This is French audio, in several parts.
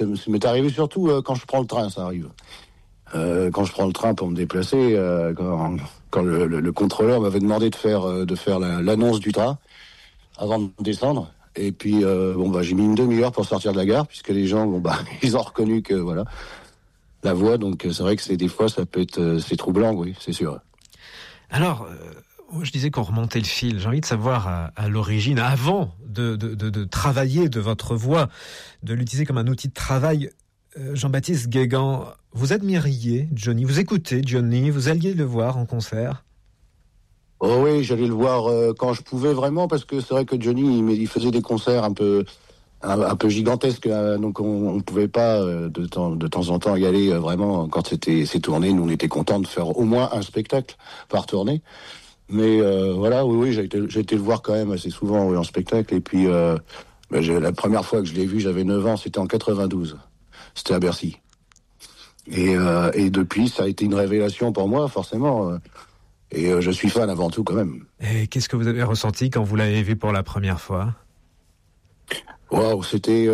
ça m'est arrivé surtout quand je prends le train, ça arrive. Quand je prends le train pour me déplacer, quand le contrôleur m'avait demandé de faire l'annonce du train avant de descendre. Et puis j'ai mis une demi-heure pour sortir de la gare, puisque les gens ils ont reconnu que voilà la voix. Donc c'est vrai que des fois ça peut être c'est troublant, oui, c'est sûr. Alors, je disais qu'on remontait le fil. J'ai envie de savoir à l'origine, avant de travailler de votre voix, de l'utiliser comme un outil de travail. Jean-Baptiste Guégan, vous admiriez Johnny, vous écoutez Johnny, vous alliez le voir en concert? Oh oui, j'allais le voir quand je pouvais vraiment, parce que c'est vrai que Johnny, il faisait des concerts un peu gigantesques, donc on pouvait pas de temps en temps y aller vraiment quand c'était ces tournées. Nous, on était contents de faire au moins un spectacle par tournée. Mais oui, j'ai été le voir quand même assez souvent en spectacle. Et puis la première fois que je l'ai vu, j'avais 9 ans, c'était en 92. C'était à Bercy. Et depuis, ça a été une révélation pour moi, forcément. Et je suis fan avant tout, quand même. Et qu'est-ce que vous avez ressenti quand vous l'avez vu pour la première fois? Waouh, c'était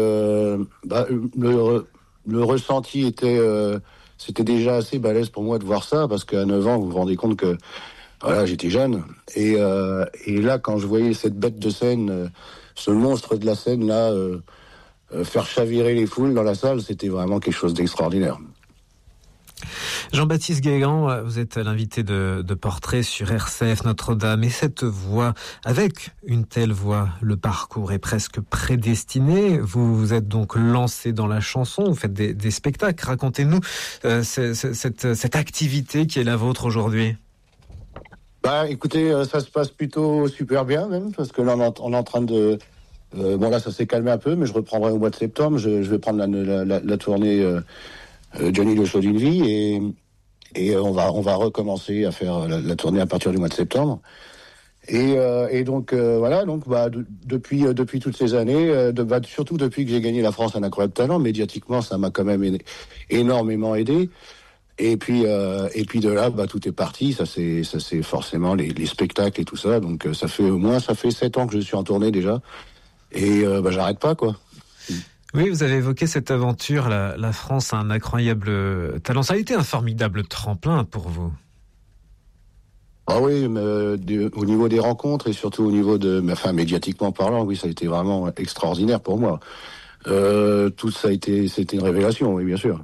le ressenti était c'était déjà assez balèze pour moi de voir ça, parce qu'à 9 ans, vous vous rendez compte que voilà, j'étais jeune. Et là, quand je voyais cette bête de scène, ce monstre de la scène là, faire chavirer les foules dans la salle, c'était vraiment quelque chose d'extraordinaire. Jean-Baptiste Guégan, vous êtes l'invité de Portrait sur RCF Notre-Dame. Et cette voix, avec une telle voix, le parcours est presque prédestiné. Vous vous êtes donc lancé dans la chanson, vous faites des spectacles. Racontez-nous cette activité qui est la vôtre aujourd'hui. Écoutez, ça se passe plutôt super bien même, parce que là on est en train de... là ça s'est calmé un peu, mais je reprendrai au mois de septembre. Je vais prendre la tournée Johnny le show d'une vie, et on va recommencer à faire la tournée à partir du mois de septembre. Et donc depuis toutes ces années, surtout depuis que j'ai gagné la France un incroyable talent, médiatiquement ça m'a quand même énormément aidé. Et puis de là, tout est parti. Ça c'est forcément les spectacles et tout ça. Donc ça fait 7 ans que je suis en tournée déjà. Et j'arrête pas, quoi. Oui, vous avez évoqué cette aventure. La France a un incroyable talent. Ça a été un formidable tremplin pour vous. Ah oui, mais au niveau des rencontres et surtout au niveau médiatiquement parlant, oui, ça a été vraiment extraordinaire pour moi. Tout ça c'était une révélation, oui, bien sûr.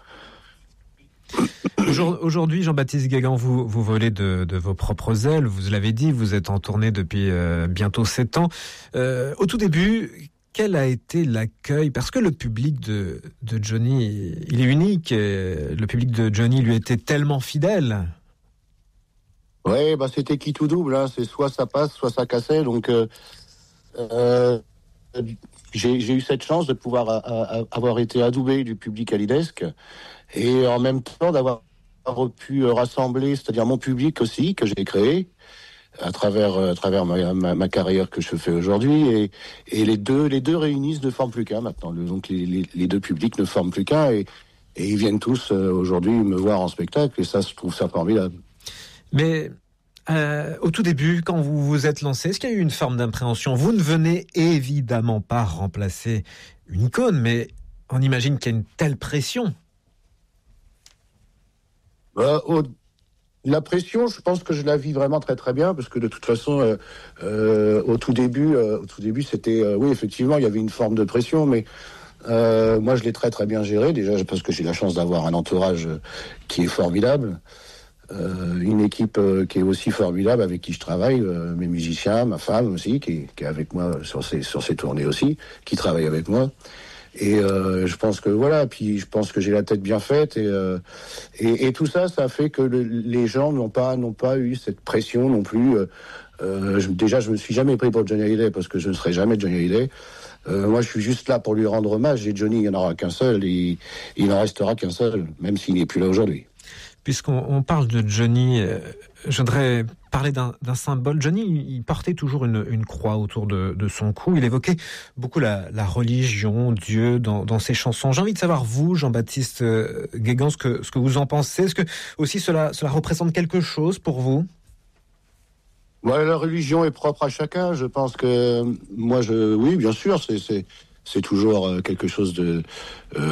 Aujourd'hui, Jean-Baptiste Guégan, vous volez de vos propres ailes. Vous l'avez dit, vous êtes en tournée depuis bientôt 7 ans. Au tout début, quel a été l'accueil? Parce que le public de Johnny, il est unique. Le public de Johnny lui était tellement fidèle. Ouais, c'était qui tout double. Hein. C'est soit ça passe, soit ça cassait. Donc j'ai eu cette chance de pouvoir avoir été adoubé du public alidesque, et en même temps d'avoir pu rassembler, c'est-à-dire mon public aussi, que j'ai créé à travers ma carrière que je fais aujourd'hui, et les deux réunissent ne forment plus qu'un maintenant. Donc les deux publics ne forment plus qu'un, et ils viennent tous aujourd'hui me voir en spectacle, et ça, je trouve ça formidable. Mais au tout début, quand vous vous êtes lancé, est-ce qu'il y a eu une forme d'impréhension? Vous ne venez évidemment pas remplacer une icône, mais on imagine qu'il y a une telle pression. La pression, je pense que je la vis vraiment très très bien, parce que de toute façon, au tout début, c'était oui, effectivement, il y avait une forme de pression, mais moi je l'ai très très bien géré, déjà parce que j'ai la chance d'avoir un entourage qui est formidable, une équipe qui est aussi formidable, avec qui je travaille, mes musiciens, ma femme aussi, qui est avec moi sur ces tournées aussi, qui travaille avec moi. Et je pense que voilà, puis je pense que j'ai la tête bien faite, et tout ça fait que les gens n'ont pas eu cette pression non plus. Déjà, je me suis jamais pris pour Johnny Hallyday, parce que je ne serai jamais Johnny Hallyday. Moi, je suis juste là pour lui rendre hommage, et Johnny, il n'y en aura qu'un seul, et il n'en restera qu'un seul, même s'il n'est plus là aujourd'hui. Puisqu'on parle de Johnny, je voudrais parler d'un symbole. Johnny, il portait toujours une croix autour de son cou. Il évoquait beaucoup la religion, Dieu dans ses chansons. J'ai envie de savoir, vous, Jean-Baptiste Guégan, ce que vous en pensez. Est-ce que aussi cela représente quelque chose pour vous? Ouais, la religion est propre à chacun. Je pense que oui, bien sûr, c'est toujours quelque chose de